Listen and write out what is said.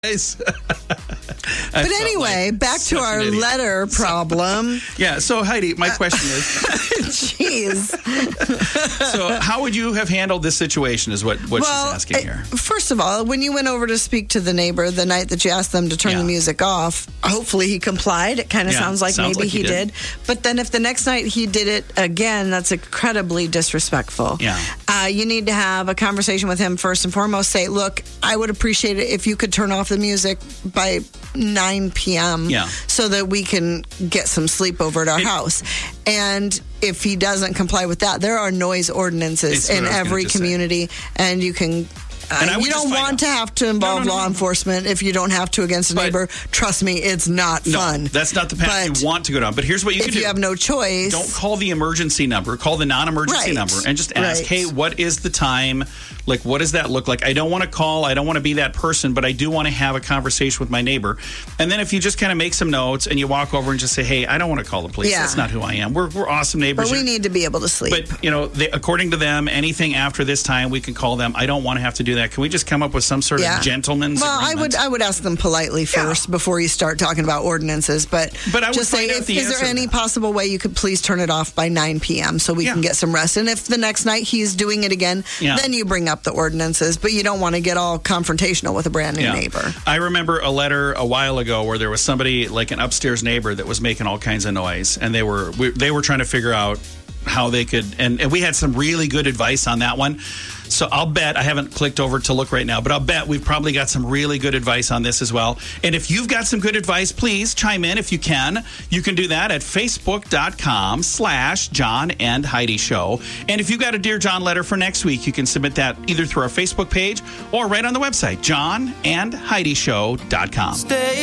But anyway, back to our letter problem. Yeah, so Heidi, my question is... Jeez. So how would you have handled this situation is what she's asking here. First of all, when you went over to speak to the neighbor the night that you asked them to turn the music off, hopefully he complied. It kind of sounds like maybe he did. But then if the next night he did it again, that's incredibly disrespectful. Yeah. You need to have a conversation with him first and foremost. Say, look, I would appreciate it if you could turn off the music by 9 p.m. So that we can get some sleep over at our house. And if he doesn't comply with that, there are noise ordinances in every community, and you can... you don't want to have to involve law enforcement if you don't have to against a neighbor. Trust me, it's not fun. That's not the path you want to go down. But here's what you can do. If you have no choice... Don't call the emergency number. Call the non-emergency number and just ask, hey, what is the time? Like, what does that look like? I don't want to call. I don't want to be that person, but I do want to have a conversation with my neighbor. And then if you just kind of make some notes and you walk over and just say, hey, I don't want to call the police. That's not who I am. We're awesome neighbors. But we need to be able to sleep. But, according to them, anything after this time, we can call them. I don't want to have to do that. Can we just come up with some sort of gentleman's agreement? I would ask them politely first before you start talking about ordinances. But I would just say, is there any possible way you could please turn it off by 9 p.m. so we can get some rest? And if the next night he's doing it again, then you bring up the ordinances. But you don't want to get all confrontational with a brand new neighbor. I remember a letter a while ago where there was somebody, like an upstairs neighbor, that was making all kinds of noise. And they were trying to figure out how they could, and we had some really good advice on that one. So I'll bet, I haven't clicked over to look right now, but I'll bet we've probably got some really good advice on this as well. And if you've got some good advice, please chime in if you can. You can do that at facebook.com/John and Heidi Show. And if you've got a Dear John letter for next week, you can submit that either through our Facebook page or right on the website, johnandheidishow.com.